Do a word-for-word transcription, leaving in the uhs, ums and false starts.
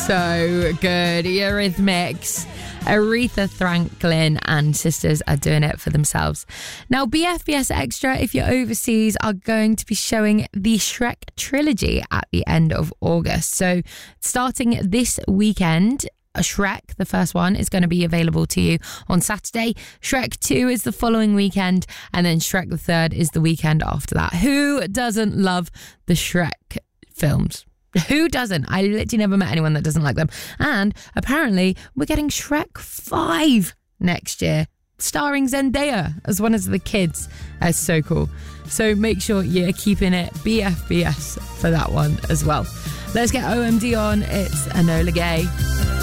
So good. Eurythmics, Aretha Franklin and Sisters are doing it for themselves. Now, B F B S Extra, if you're overseas, are going to be showing the Shrek trilogy at the end of August. So starting this weekend, Shrek, the first one, is going to be available to you on Saturday. Shrek two is the following weekend, and then Shrek the third is the weekend after that. Who doesn't love the Shrek films? Who doesn't? I literally never met anyone that doesn't like them. And apparently we're getting Shrek five next year, starring Zendaya as one of the kids. That's so cool. So make sure you're keeping it B F B S for that one as well. Let's get O M D on. It's Enola Gay.